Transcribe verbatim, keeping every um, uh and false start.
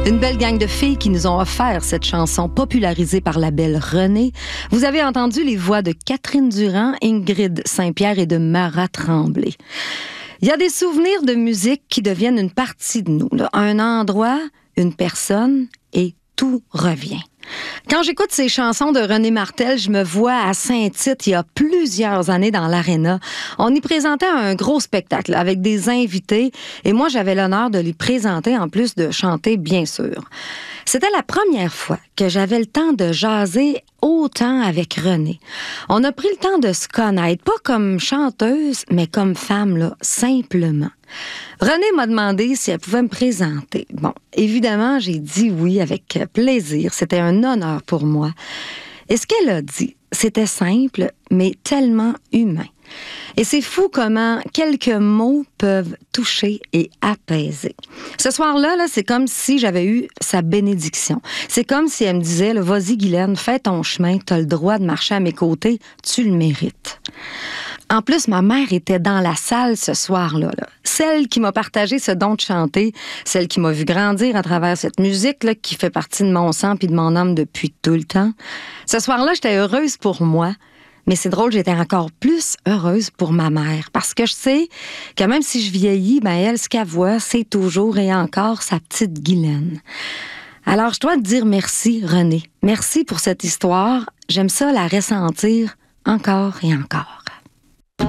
Une belle gang de filles qui nous ont offert cette chanson popularisée par la belle Renée. Vous avez entendu les voix de Catherine Durand, Ingrid Saint-Pierre et de Mara Tremblay. Il y a des souvenirs de musique qui deviennent une partie de nous. Là. Un endroit, une personne et tout revient. Quand j'écoute ces chansons de René Martel, je me vois à Saint-Tite il y a plusieurs années dans l'Arena. On y présentait un gros spectacle avec des invités et moi, j'avais l'honneur de les présenter en plus de chanter, bien sûr. C'était la première fois que j'avais le temps de jaser autant avec Renée. On a pris le temps de se connaître, pas comme chanteuse, mais comme femme, là, simplement. Renée m'a demandé si elle pouvait me présenter. Bon, évidemment, j'ai dit oui avec plaisir. C'était un honneur pour moi. Et ce qu'elle a dit, c'était simple, mais tellement humain. Et c'est fou comment quelques mots peuvent toucher et apaiser. Ce soir-là, là, c'est comme si j'avais eu sa bénédiction. C'est comme si elle me disait, là, vas-y Guylaine, fais ton chemin, t'as le droit de marcher à mes côtés, tu le mérites. En plus, ma mère était dans la salle ce soir-là. Là. Celle qui m'a partagé ce don de chanter, celle qui m'a vu grandir à travers cette musique là, qui fait partie de mon sang puis de mon âme depuis tout le temps. Ce soir-là, j'étais heureuse pour moi. Mais c'est drôle, j'étais encore plus heureuse pour ma mère. Parce que je sais que même si je vieillis, ben elle, ce qu'elle voit, c'est toujours et encore sa petite Guylaine. Alors, je dois te dire merci, Renée. Merci pour cette histoire. J'aime ça la ressentir encore et encore.